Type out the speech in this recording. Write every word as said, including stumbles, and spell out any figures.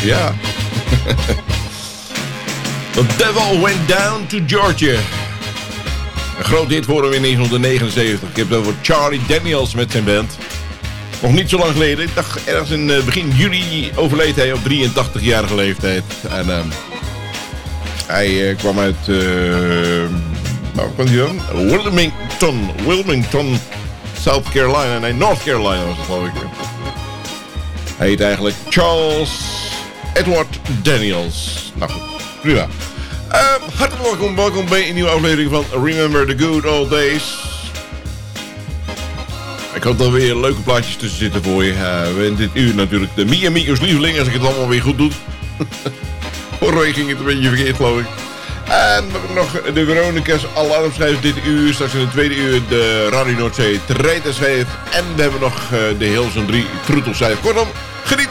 Ja. The Devil Went Down to Georgia. Een groot hit voor hem in negentien negenenzeventig. Ik heb het over Charlie Daniels met zijn band. Nog niet zo lang geleden. Ik dacht ergens in begin juli overleed hij op drieëntachtigjarige leeftijd. En uh, hij uh, kwam uit... Uh, nou, kwam hij dan? Wilmington. Wilmington, South Carolina. Nee, North Carolina was het, geloof ik. Hij heet eigenlijk Charles Edward Daniels. Nou goed, prima. Uh, hartelijk welkom, welkom bij een nieuwe aflevering van Remember the Good Old Days. Ik hoop dat er weer leuke plaatjes tussen zitten voor je. Uh, we in dit uur natuurlijk de Mia Mio's lieveling, als ik het allemaal weer goed doe. Vorige week ging het een beetje verkeerd, geloof ik. En nog de Veronica's alarmschijf dit uur. Straks in het tweede uur de Radio Noordzee treitenschijf. En we hebben nog uh, de Hilversum drie troetelschijf. Kortom, geniet